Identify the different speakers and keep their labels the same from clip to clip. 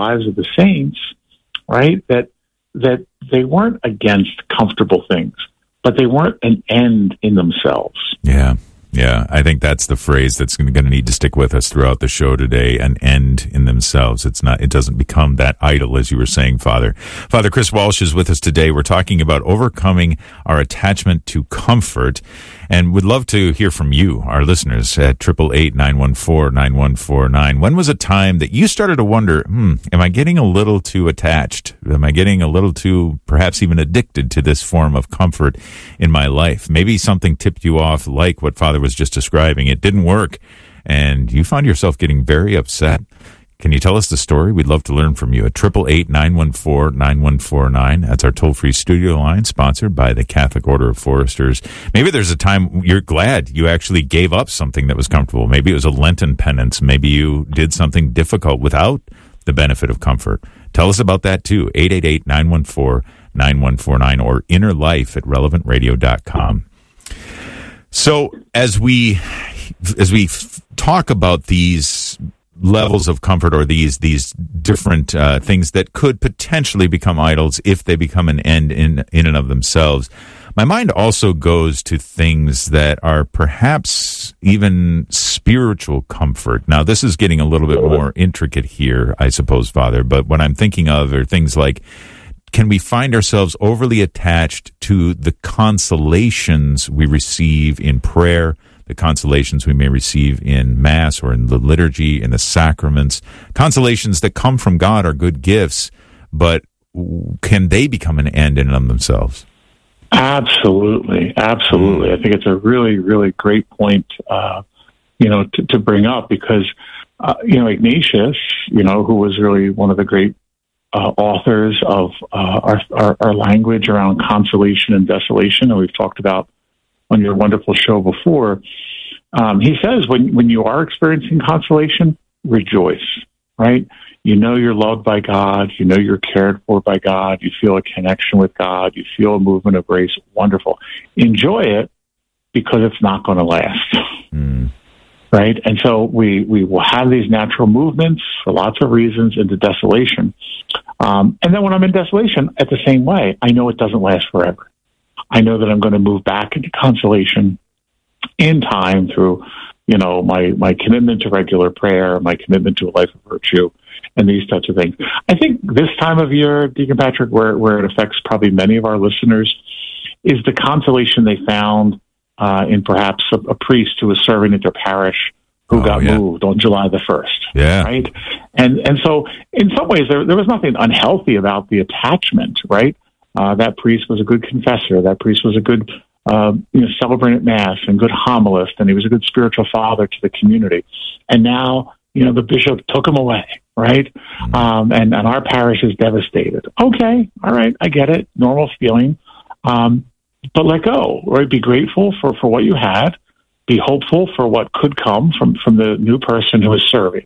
Speaker 1: lives of the saints, right, that they weren't against comfortable things, but they weren't an end in themselves.
Speaker 2: Yeah. Yeah, I think that's the phrase that's going to need to stick with us throughout the show today, an end in themselves. It doesn't become that idol, as you were saying, Father. Father Chris Walsh is with us today. We're talking about overcoming our attachment to comfort, and would love to hear from you, our listeners, at 888-914-9149. When was a time that you started to wonder, am I getting a little too attached? Am I getting a little too, perhaps even addicted to this form of comfort in my life? Maybe something tipped you off, like what Father was just describing. It didn't work, and you found yourself getting very upset. Can you tell us the story? We'd love to learn from you at 888-914-9149. That's our toll-free studio line, sponsored by the Catholic Order of Foresters. Maybe there's a time you're glad you actually gave up something that was comfortable. Maybe it was a Lenten penance. Maybe you did something difficult without the benefit of comfort. Tell us about that, too. 888-914-9149 or innerlife@relevantradio.com. So as we talk about these levels of comfort, or these different things that could potentially become idols if they become an end in and of themselves, my mind also goes to things that are perhaps even spiritual comfort. Now, this is getting a little bit more intricate here, I suppose, Father, but what I'm thinking of are things like, can we find ourselves overly attached to the consolations we receive in prayer, the consolations we may receive in Mass or in the liturgy, in the sacraments? Consolations that come from God are good gifts, but can they become an end in and of themselves?
Speaker 1: Absolutely. Absolutely. I think it's a really, really great point, to bring up, because, Ignatius, who was really one of the great authors of our language around consolation and desolation, and we've talked about on your wonderful show before, he says when you are experiencing consolation, rejoice, right? You know you're loved by God. You know you're cared for by God. You feel a connection with God. You feel a movement of grace. Wonderful. Enjoy it, because it's not going to last. Right? And so we will have these natural movements for lots of reasons into desolation. And then when I'm in desolation, at the same way, I know it doesn't last forever. I know that I'm going to move back into consolation in time through, my commitment to regular prayer, my commitment to a life of virtue, and these types of things. I think this time of year, Deacon Patrick, where it affects probably many of our listeners, is the consolation they found in perhaps a priest who was serving at their parish who got moved on July the 1st.
Speaker 2: Yeah.
Speaker 1: Right? And so in some ways there was nothing unhealthy about the attachment, right? That priest was a good confessor. That priest was a good celebrant at Mass and good homilist, and he was a good spiritual father to the community. And now, the bishop took him away, right? And our parish is devastated. Okay, all right, I get it. Normal feeling. But let go, right? Be grateful for what you had. Be hopeful for what could come from the new person who is serving.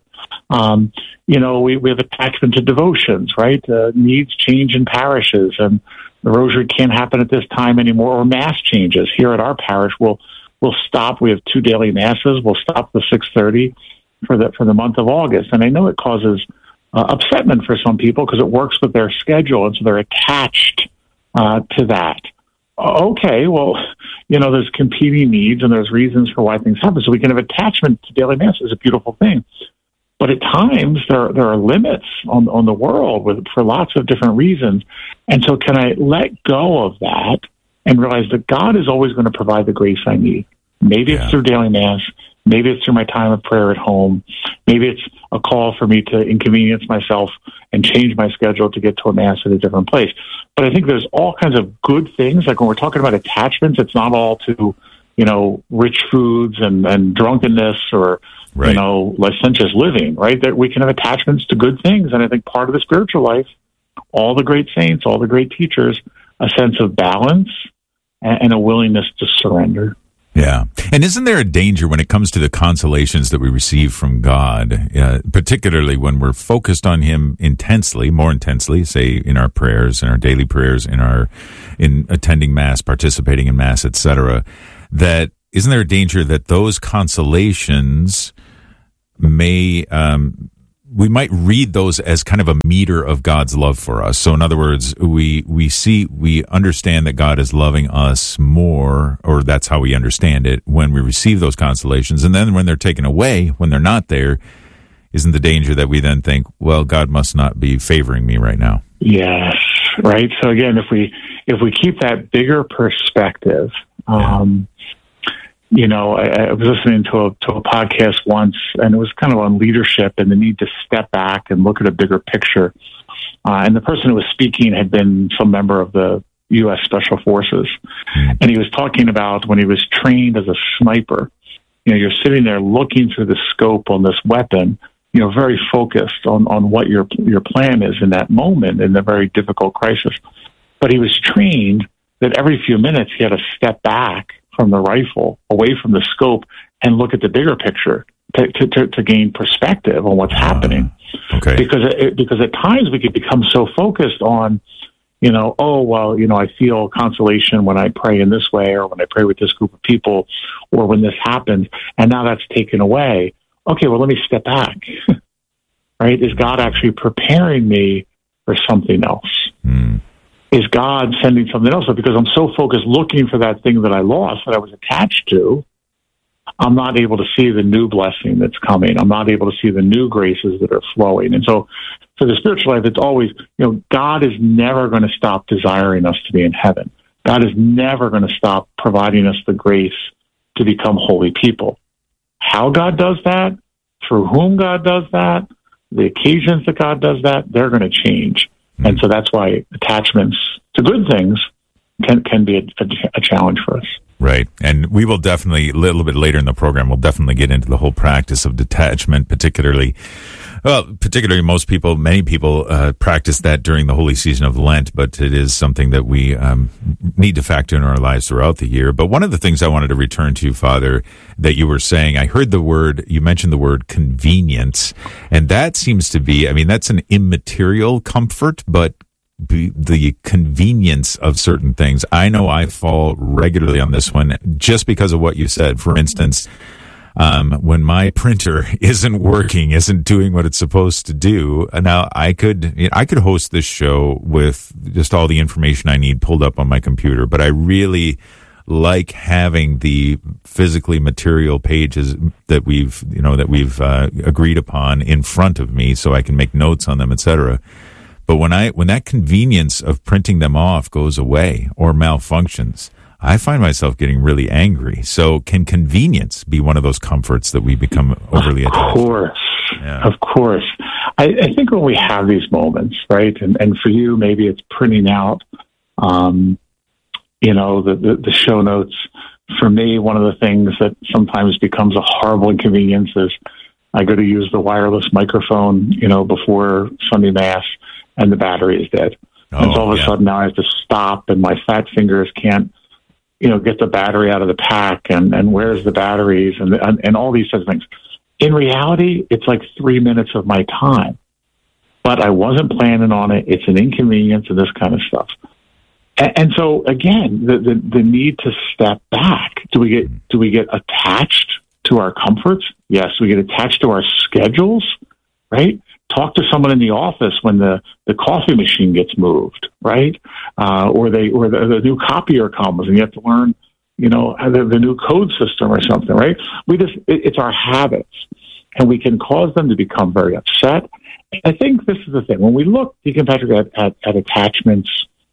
Speaker 1: We have attachment to devotions, right? Needs change in parishes, and the rosary can't happen at this time anymore, or Mass changes. Here at our parish, we'll stop. We have 2 daily Masses. We'll stop the 6:30 for the month of August. And I know it causes upsetment for some people because it works with their schedule, and so they're attached to that. Okay, well, there's competing needs and there's reasons for why things happen. So we can have attachment to daily Mass is a beautiful thing. But at times there are limits on the world for lots of different reasons. And so can I let go of that and realize that God is always going to provide the grace I need? Maybe it's through daily Mass. Maybe it's through my time of prayer at home. Maybe it's a call for me to inconvenience myself and change my schedule to get to a Mass at a different place. But I think there's all kinds of good things. Like when we're talking about attachments, it's not all to, rich foods and drunkenness or, licentious living, right? That we can have attachments to good things. And I think part of the spiritual life, all the great saints, all the great teachers, a sense of balance and a willingness to surrender.
Speaker 2: Yeah. And isn't there a danger when it comes to the consolations that we receive from God, particularly when we're focused on Him more intensely, say in our prayers, in our daily prayers, in attending Mass, participating in Mass, etc., that isn't there a danger that those consolations may we might read those as kind of a meter of God's love for us. So in other words, we understand that God is loving us more, or that's how we understand it when we receive those constellations. And then when they're taken away, when they're not there, isn't the danger that we then think, well, God must not be favoring me right now?
Speaker 1: Yes, right. So again, if we keep that bigger perspective, I was listening to a podcast once, and it was kind of on leadership and the need to step back and look at a bigger picture. And the person who was speaking had been some member of the U.S. Special Forces, and he was talking about when he was trained as a sniper. You're sitting there looking through the scope on this weapon, very focused on what your plan is in that moment in a very difficult crisis. But he was trained that every few minutes he had to step back from the rifle, away from the scope, and look at the bigger picture to gain perspective on what's happening.
Speaker 2: Okay.
Speaker 1: Because at times we could become so focused on, I feel consolation when I pray in this way, or when I pray with this group of people, or when this happens, and now that's taken away. Okay, well, let me step back. Right? Is God actually preparing me for something else? Is God sending something else? Because I'm so focused looking for that thing that I lost, that I was attached to, I'm not able to see the new blessing that's coming. I'm not able to see the new graces that are flowing. And so for the spiritual life, it's always, God is never going to stop desiring us to be in heaven. God is never going to stop providing us the grace to become holy people. How God does that, through whom God does that, the occasions that God does that, they're going to change. And so that's why attachments to good things can be a challenge for us.
Speaker 2: Right. And we will definitely, a little bit later in the program, we'll definitely get into the whole practice of detachment, particularly many people practice that during the holy season of Lent, but it is something that we need to factor in our lives throughout the year. But one of the things I wanted to return to, Father, that you were saying, I heard you mentioned the word convenience, and that seems to be, that's an immaterial comfort, but the convenience of certain things. I know I fall regularly on this one just because of what you said. For instance, when my printer isn't working, isn't doing what it's supposed to do, now I could host this show with just all the information I need pulled up on my computer, but I really like having the physically material pages that we've agreed upon in front of me so I can make notes on them, etc. But when that convenience of printing them off goes away or malfunctions, I find myself getting really angry. So can convenience be one of those comforts that we become overly attached to?
Speaker 1: Of course. I think when we have these moments, right, and for you, maybe it's printing out, the show notes. For me, one of the things that sometimes becomes a horrible inconvenience is I go to use the wireless microphone, before Sunday Mass, and the battery is dead. And so all of a sudden now I have to stop, and my fat fingers can't, get the battery out of the pack, and where's the batteries, and all these sorts of things. In reality, it's like 3 minutes of my time, but I wasn't planning on it. It's an inconvenience and this kind of stuff. And so again, the need to step back. Do we get attached to our comforts? Yes. We get attached to our schedules, right? Talk to someone in the office when the coffee machine gets moved, right? Or the new copier comes and you have to learn, the new code system or something, right? It's our habits, and we can cause them to become very upset. I think this is the thing. When we look, Deacon Patrick, at attachments,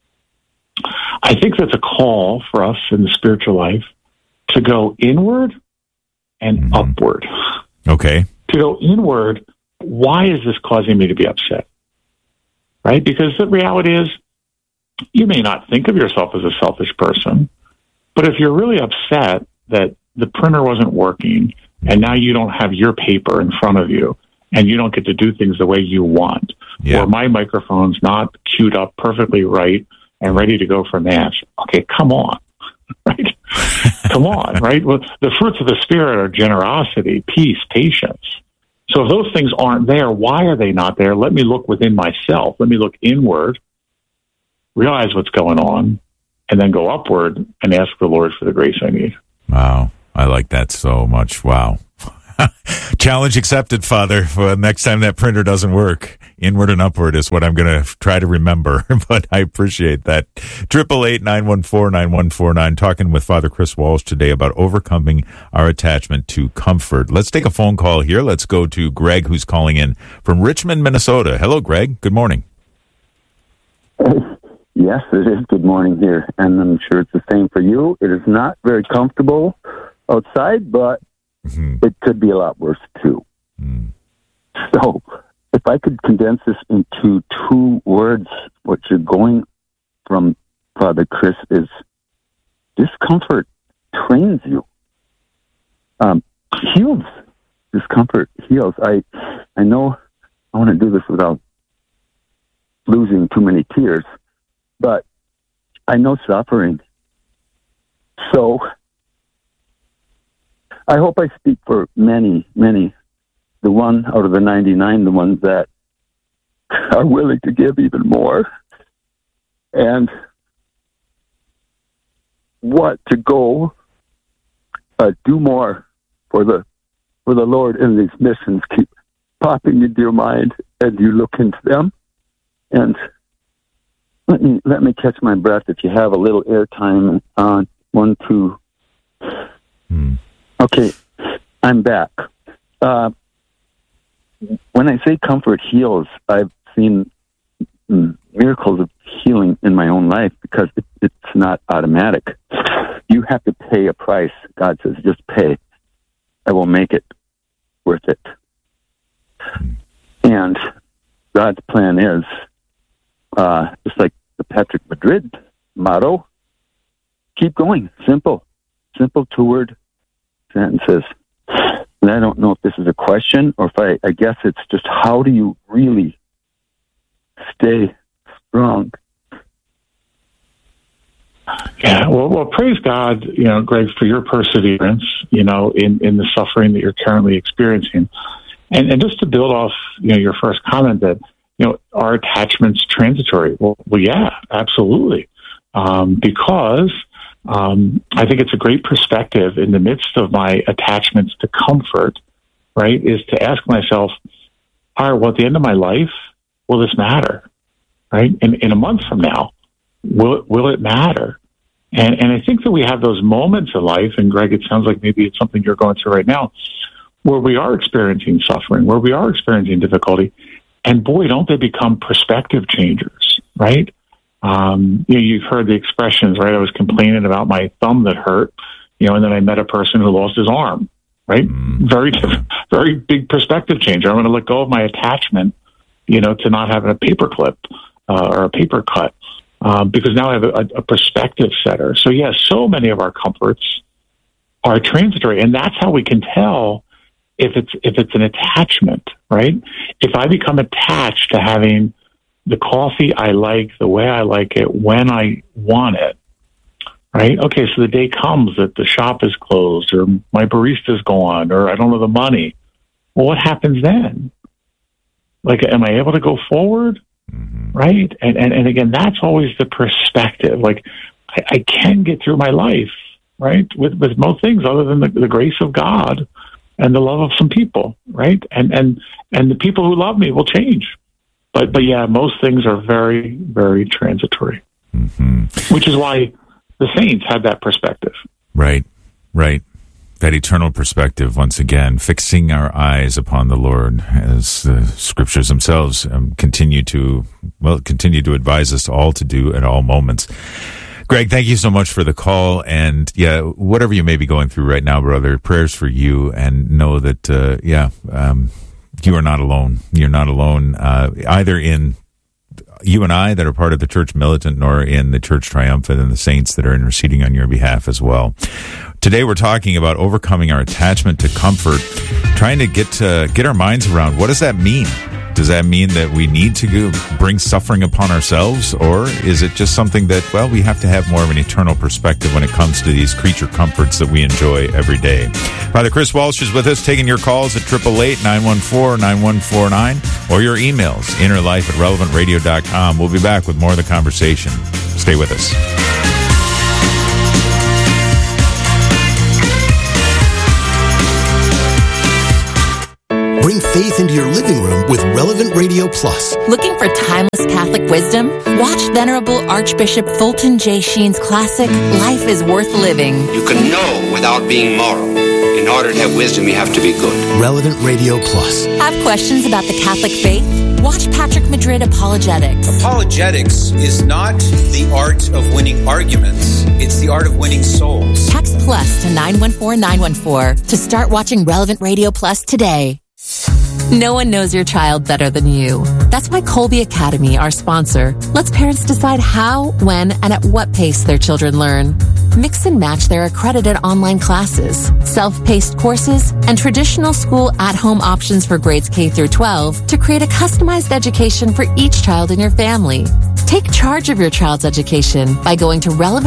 Speaker 1: I think that's a call for us in the spiritual life to go inward and upward.
Speaker 2: Okay.
Speaker 1: To go inward, why is this causing me to be upset? Right? Because the reality is, you may not think of yourself as a selfish person, but if you're really upset that the printer wasn't working and now you don't have your paper in front of you and you don't get to do things the way you want, or my microphone's not queued up perfectly right and ready to go for Mass. Okay, come on. Right? Come on, right? Well, the fruits of the Spirit are generosity, peace, patience. So if those things aren't there, why are they not there? Let me look within myself. Let me look inward, realize what's going on, and then go upward and ask the Lord for the grace I need.
Speaker 2: Wow. I like that so much. Wow. Challenge accepted, Father. For next time that printer doesn't work, inward and upward is what I'm going to try to remember. But I appreciate that. 888-914-9149. Talking with Father Chris Walsh today about overcoming our attachment to comfort. Let's take a phone call here. Let's go to Greg, who's calling in from Richmond, Minnesota. Hello, Greg. Good morning.
Speaker 3: Yes, it is good morning here, and I'm sure it's the same for you. It is not very comfortable outside, but it could be a lot worse too. So, if I could condense this into 2 words, what you're going from, Father Chris, is discomfort trains you. Heals. Discomfort heals. I know I want to do this without losing too many tears, but I know suffering. So I hope I speak for many, the one out of the 99, the ones that are willing to give even more and want to go do more for the Lord, and these missions keep popping into your mind and you look into them. And let me catch my breath if you have a little airtime on 1, 2. Okay, I'm back. When I say comfort heals, I've seen miracles of healing in my own life because it's not automatic. You have to pay a price. God says, just pay. I will make it worth it. And God's plan is, just like the Patrick Madrid motto, keep going. Simple 2-word sentences. And I don't know if this is a question or if I guess it's just how do you really stay strong?
Speaker 1: Yeah, well, praise God, Greg, for your perseverance, in the suffering that you're currently experiencing. And just to build off, your first comment that, are attachments transitory? Well, yeah, absolutely. Because I think it's a great perspective in the midst of my attachments to comfort, right, is to ask myself, all right, well, at the end of my life, will this matter, right? In a month from now, will it matter? And I think that we have those moments in life, and Greg, it sounds like maybe it's something you're going through right now, where we are experiencing suffering, where we are experiencing difficulty, and boy, don't they become perspective changers, right? You've heard the expressions, right? I was complaining about my thumb that hurt, and then I met a person who lost his arm, right? Very big perspective changer. I'm going to let go of my attachment, to not having a paper clip or a paper cut, because now I have a perspective setter. So yes, so many of our comforts are transitory, and that's how we can tell if it's an attachment, right? If I become attached to having the coffee I like, the way I like it, when I want it, right? Okay, so the day comes that the shop is closed or my barista's gone or I don't have the money. Well, what happens then? Like, am I able to go forward? Right? And again, that's always the perspective. Like, I can get through my life, right? With most things other than the grace of God and the love of some people, right? And the people who love me will change. But yeah, most things are very, very transitory, which is why the saints had that perspective.
Speaker 2: Right. That eternal perspective, once again, fixing our eyes upon the Lord, as the scriptures themselves continue to advise us all to do at all moments. Greg, thank you so much for the call. And yeah, whatever you may be going through right now, brother, prayers for you, and know that, you are not alone. You're not alone, either in you and I that are part of the Church Militant, nor in the Church Triumphant and the saints that are interceding on your behalf as well. Today we're talking about overcoming our attachment to comfort, trying to get our minds around what does that mean? Does that mean that we need to bring suffering upon ourselves, or is it just something that, well, we have to have more of an eternal perspective when it comes to these creature comforts that we enjoy every day? Father Chris Walsh is with us, taking your calls at 888-914-9149 or your emails, innerlife@relevantradio.com. We'll be back with more of the conversation. Stay with us.
Speaker 4: Bring faith into your living room with Relevant Radio Plus.
Speaker 5: Looking for timeless Catholic wisdom? Watch Venerable Archbishop Fulton J. Sheen's classic, Life is Worth Living.
Speaker 6: You can know without being moral. In order to have wisdom, you have to be good.
Speaker 4: Relevant Radio Plus.
Speaker 5: Have questions about the Catholic faith? Watch Patrick Madrid Apologetics.
Speaker 7: Apologetics is not the art of winning arguments. It's the art of winning souls.
Speaker 5: Text plus to 914914 to start watching Relevant Radio Plus today. No one knows your child better than you. That's why Colby Academy, our sponsor, lets parents decide how, when, and at what pace their children learn. Mix and match their accredited online classes, self-paced courses, and traditional school at-home options for grades K through 12 to create a customized education for each child in your family. Take charge of your child's education by going to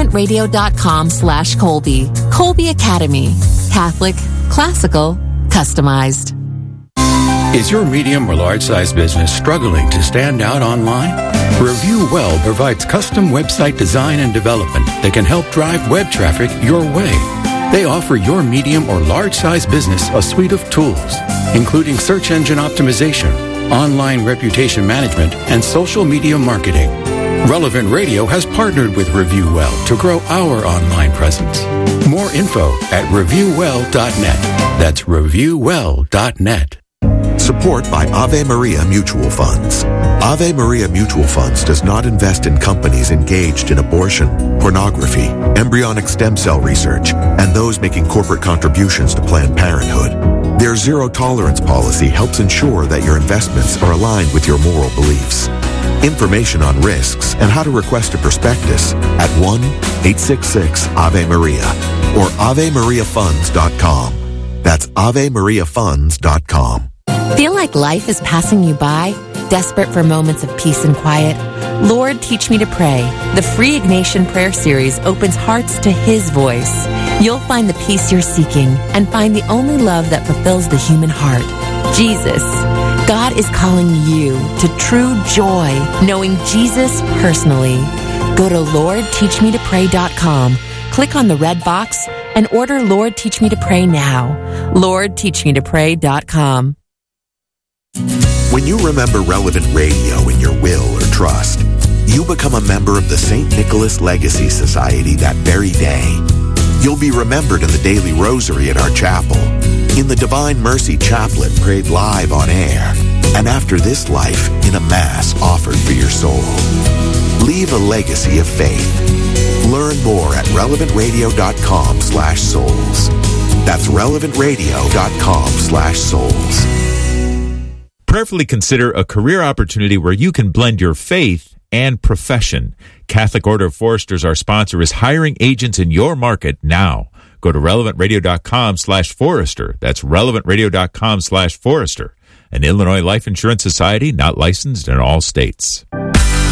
Speaker 5: relevantradio.com/Colby. Colby Academy. Catholic, classical, customized.
Speaker 8: Is your medium or large-size business struggling to stand out online? Review Well provides custom website design and development that can help drive web traffic your way. They offer your medium or large-size business a suite of tools, including search engine optimization, online reputation management, and social media marketing. Relevant Radio has partnered with Review Well to grow our online presence. More info at reviewwell.net. That's reviewwell.net.
Speaker 9: Support by Ave Maria Mutual Funds. Ave Maria Mutual Funds does not invest in companies engaged in abortion, pornography, embryonic stem cell research, and those making corporate contributions to Planned Parenthood. Their zero-tolerance policy helps ensure that your investments are aligned with your moral beliefs. Information on risks and how to request a prospectus at 1-866-AVE-MARIA or AveMariaFunds.com. That's AveMariaFunds.com.
Speaker 5: Feel like life is passing you by? Desperate for moments of peace and quiet? Lord, Teach Me to Pray. The free Ignatian prayer series opens hearts to His voice. You'll find the peace you're seeking and find the only love that fulfills the human heart, Jesus. God is calling you to true joy, knowing Jesus personally. Go to LordTeachMeToPray.com, click on the red box, and order Lord, Teach Me to Pray now. LordTeachMeToPray.com.
Speaker 9: When you remember Relevant Radio in your will or trust, you become a member of the St. Nicholas Legacy Society that very day. You'll be remembered in the daily rosary at our chapel, in the Divine Mercy Chaplet prayed live on air, and after this life in a Mass offered for your soul. Leave a legacy of faith. Learn more at relevantradio.com/souls. That's relevantradio.com/souls.
Speaker 2: Prayerfully consider a career opportunity where you can blend your faith and profession. Catholic Order of Foresters, our sponsor, is hiring agents in your market now. Go to relevantradio.com/forester. That's relevantradio.com/forester. An Illinois Life Insurance Society, not licensed in all states.